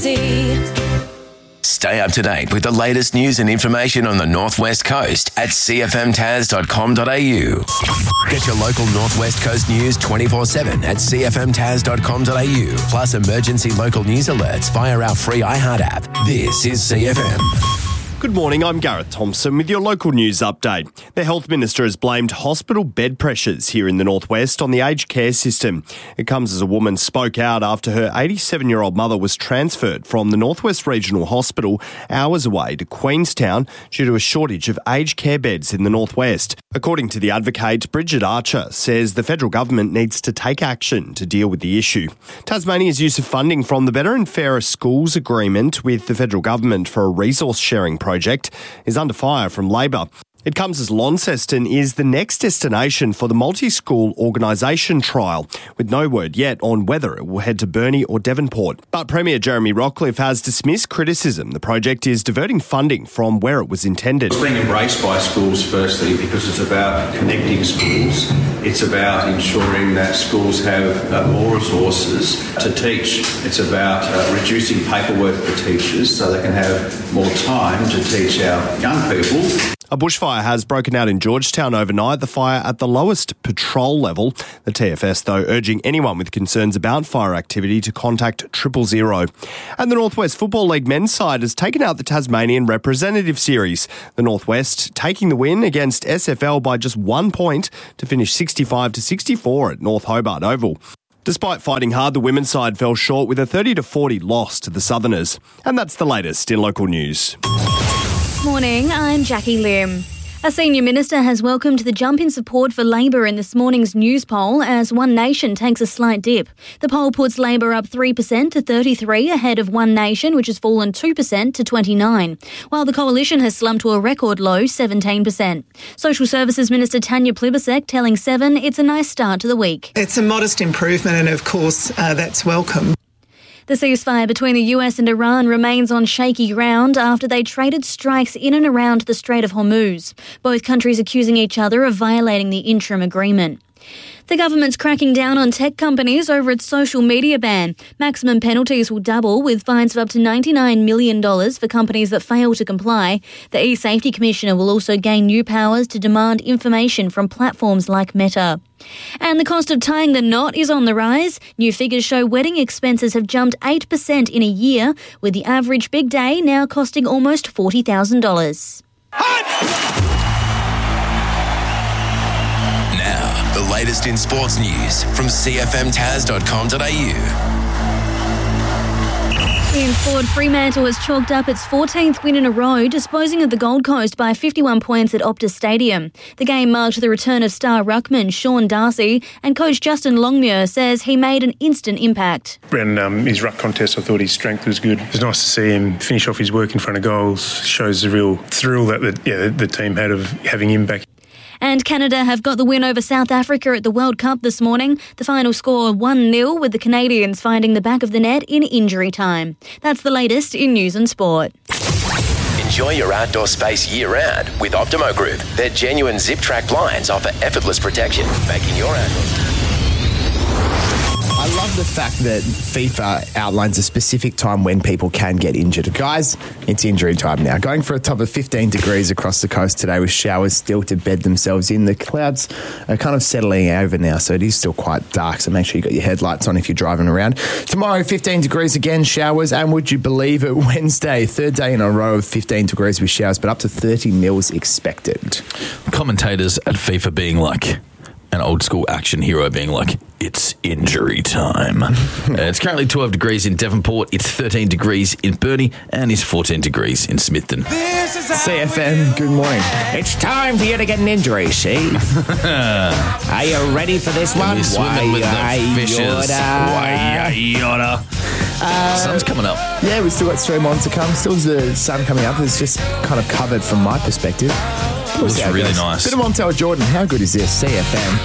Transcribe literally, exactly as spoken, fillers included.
Stay up to date with the latest news and information on the Northwest Coast at c f m tas dot com dot a u. Get your local Northwest Coast news twenty-four seven at c f m tas dot com dot a u. Plus emergency local news alerts via our free iHeart app. This is C F M. Good morning, I'm Gareth Thompson with your local news update. The Health Minister has blamed hospital bed pressures here in the Northwest on the aged care system. It comes as a woman spoke out after her eighty-seven-year-old mother was transferred from the Northwest Regional Hospital hours away to Queenstown due to a shortage of aged care beds in the Northwest. According to the advocate, Bridget Archer says the federal government needs to take action to deal with the issue. Tasmania's use of funding from the Better and Fairer Schools Agreement with the federal government for a resource sharing project project is under fire from Labor. It comes as Launceston is the next destination for the multi-school organisation trial, with no word yet on whether it will head to Burnie or Devonport. But Premier Jeremy Rockcliffe has dismissed criticism the project is diverting funding from where it was intended. It's being embraced by schools firstly because it's about connecting schools. It's about ensuring that schools have uh, more resources to teach. It's about uh, reducing paperwork for teachers so they can have more time to teach our young people. A bushfire has broken out in Georgetown overnight, the fire at the lowest patrol level. The T F S, though, urging anyone with concerns about fire activity to contact triple zero. And the Northwest Football League men's side has taken out the Tasmanian Representative Series. The Northwest taking the win against S F L by just one point to finish sixty-five to sixty-four at North Hobart Oval. Despite fighting hard, the women's side fell short with a thirty to forty loss to the Southerners. And that's the latest in local news. Morning, I'm Jackie Lim. A senior minister has welcomed the jump in support for Labor in this morning's news poll as One Nation takes a slight dip. The poll puts Labor up three percent to thirty-three ahead of One Nation, which has fallen two percent to twenty-nine, while the coalition has slumped to a record low seventeen percent. Social Services Minister Tanya Plibersek telling Seven it's a nice start to the week. It's a modest improvement and of course uh, that's welcome. The ceasefire between the U S and Iran remains on shaky ground after they traded strikes in and around the Strait of Hormuz, both countries accusing each other of violating the interim agreement. The government's cracking down on tech companies over its social media ban. Maximum penalties will double, with fines of up to ninety-nine million dollars for companies that fail to comply. The E-Safety Commissioner will also gain new powers to demand information from platforms like Meta. And the cost of tying the knot is on the rise. New figures show wedding expenses have jumped eight percent in a year, with the average big day now costing almost forty thousand dollars. Now, the latest in sports news from c f m tas dot com dot a u. In sport, Fremantle has chalked up its fourteenth win in a row, disposing of the Gold Coast by fifty-one points at Optus Stadium. The game marked the return of star ruckman Sean Darcy, and coach Justin Longmuir says he made an instant impact. In um, his ruck contest, I thought his strength was good. It was nice to see him finish off his work in front of goals. Shows the real thrill that the, yeah, the team had of having him back. And Canada have got the win over South Africa at the World Cup this morning. The final score one nil, with the Canadians finding the back of the net in injury time. That's the latest in news and sport. Enjoy your outdoor space year-round with Optimo Group. Their genuine zip-track blinds offer effortless protection, making your outdoor... I love the fact that FIFA outlines a specific time when people can get injured. Guys, it's injury time now. Going for a top of fifteen degrees across the coast today with showers still to bed themselves in. The clouds are kind of settling over now, so it is still quite dark, so make sure you got your headlights on if you're driving around. Tomorrow, fifteen degrees again, showers, and would you believe it, Wednesday, third day in a row of fifteen degrees with showers, but up to thirty mils expected. Commentators at FIFA being like... an old school action hero being like, it's injury time. uh, it's currently twelve degrees in Devonport, it's thirteen degrees in Burnie, and it's fourteen degrees in Smithton. C F M, good morning. It's time for you to get an injury, see? Are you ready for this one? We're swimming with the fishes. Why, yoda. Uh, Sun's coming up. Yeah, we've still got stream on to come. Still the sun coming up. It's just kind of covered from my perspective. It looks really nice. Bit of Montel Jordan. How good is this? C F M.